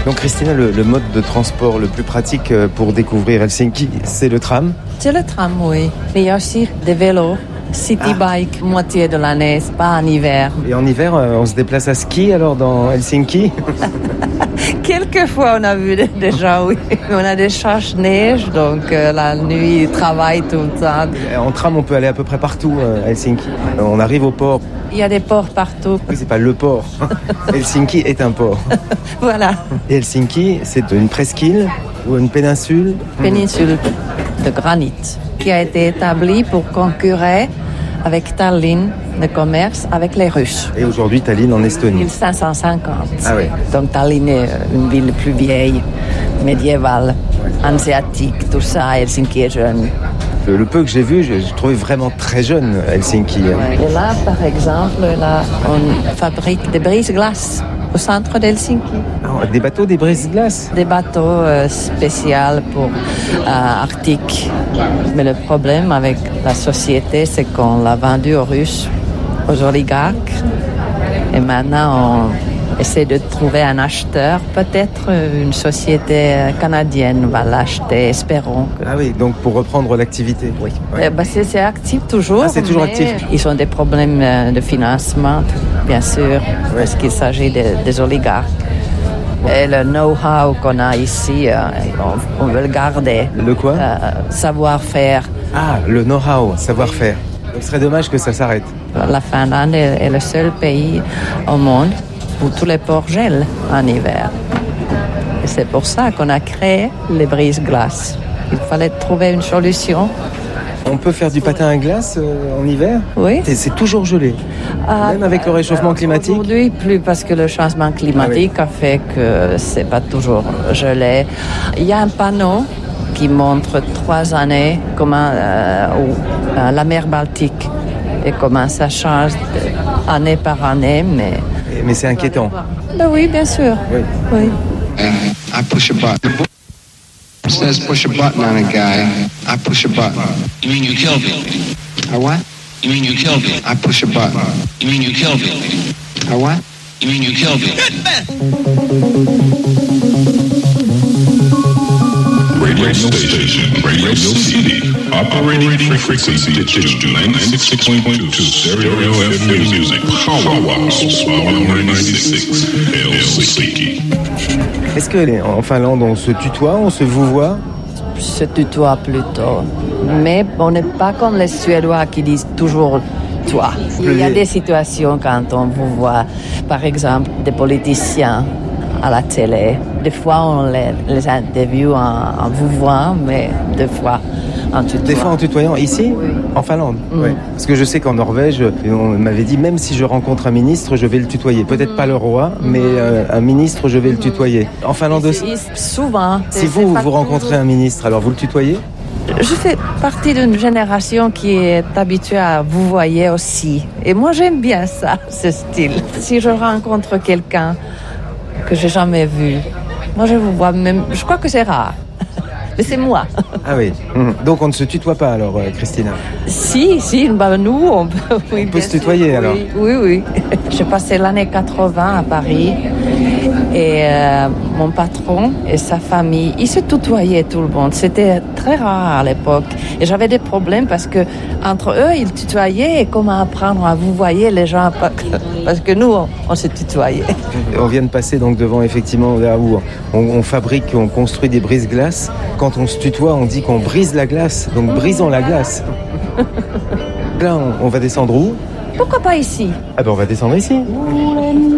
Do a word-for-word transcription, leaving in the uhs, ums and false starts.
Donc Christina, le, le mode de transport le plus pratique pour découvrir Helsinki, c'est le tram? C'est le tram, oui. Mais il y a aussi des vélos. City ah. bike, moitié de l'année, c'est pas en hiver. Et en hiver, on se déplace à ski alors dans Helsinki? Quelquefois, on a vu des gens, oui. On a des charges-neige, donc euh, la nuit, ils travaillent tout le temps. En tram, on peut aller à peu près partout à Helsinki. On arrive au port. Il y a des ports partout. Oui, c'est pas le port. Helsinki est un port. Voilà. Et Helsinki, c'est une presqu'île ou une péninsule? Péninsule de granit qui a été établie pour concurrer avec Tallinn, le commerce avec les Russes. Et aujourd'hui, Tallinn en Estonie. mille cinq cent cinquante. Ah oui. Donc Tallinn est une ville plus vieille, médiévale, hanséatique, tout ça. Helsinki est jeune. Le, le peu que j'ai vu, je, je trouvais vraiment très jeune Helsinki. Ouais. Et là, par exemple, là, on fabrique des brise-glaces au centre d'Helsinki. Ah, des bateaux, des brise-glaces? Des bateaux euh, spéciaux pour euh, Arctique. Mais le problème avec la société, c'est qu'on l'a vendu aux Russes, aux oligarques. Et maintenant, on essaie de trouver un acheteur. Peut-être une société canadienne va l'acheter, espérons. Que... Ah oui, donc pour reprendre l'activité. Oui. Ouais. Bah c'est, c'est actif toujours. Ah, c'est toujours actif. Ils ont des problèmes de financement, bien sûr, ouais. Parce qu'il s'agit de, des oligarques. Et le know-how qu'on a ici, euh, on, on veut le garder. Le quoi? euh, Savoir-faire. Ah, le know-how, savoir-faire. Donc ce serait dommage que ça s'arrête. La Finlande est, est le seul pays au monde où tous les ports gèlent en hiver. Et c'est pour ça qu'on a créé les brise-glaces. Il fallait trouver une solution. On peut faire du patin à glace euh, en hiver? Oui. C'est, c'est toujours gelé. Ah, Même avec le réchauffement climatique? Aujourd'hui, plus parce que le changement climatique ah, oui. a fait que c'est pas toujours gelé. Il y a un panneau qui montre trois années comment euh, où, euh, la mer Baltique et comment ça change année par année, mais... Mais c'est inquiétant. Ben oui, bien sûr. Oui. oui. I push a button. It says push a button on a guy. I push a button. You mean you killed me? I what? You mean you killed me? I push a button. You mean you killed me? I what? You mean you killed me? Radio station, Radio City, operating frequency digital ninety-six point two, stereo F M music, Powerhouse, Power ninety-six, Helsinki. Est-ce que en Finlande, on se tutoie, on se vouvoie? Se tutoie plutôt. Mais on n'est pas comme les Suédois qui disent toujours toi. Il y a des situations quand on vous voit, par exemple, des politiciens à la télé. Des fois, on les, les interviewe en, en vous voyant, mais des fois en tutoyant. Des fois en tutoyant, ici? Oui. En Finlande? Mm. Oui. Parce que je sais qu'en Norvège, on m'avait dit, même si je rencontre un ministre, je vais le tutoyer. Peut-être mm. pas le roi, mais euh, un ministre, je vais le tutoyer. En Finlande aussi? Souvent. Si vous, vous rencontrez un ministre, alors vous le tutoyez? Je fais partie d'une génération qui est habituée à vous voyer aussi. Et moi, j'aime bien ça, ce style. Si je rencontre quelqu'un que j'ai jamais vu, moi, je vous vois même... Je crois que c'est rare. Mais c'est moi. Ah oui. Donc, on ne se tutoie pas, alors, euh, Christina? Si, si. Bah, nous, on peut, oui, on peut se tutoyer, sûr, alors? Oui, oui, oui. J'ai passé l'année quatre-vingts à Paris. Et euh, mon patron et sa famille, ils se tutoyaient tout le monde. C'était très rare à l'époque. Et j'avais des problèmes parce que entre eux, ils tutoyaient. Et comment apprendre à vous voyez les gens? Parce que nous, on, on se tutoyait. On vient de passer donc devant effectivement là où on, on fabrique, on construit des brise-glaces. Quand on se tutoie, on dit qu'on brise la glace. Donc brisons la glace. Là, on, on va descendre où? Pourquoi pas ici? Ah ben on va descendre ici.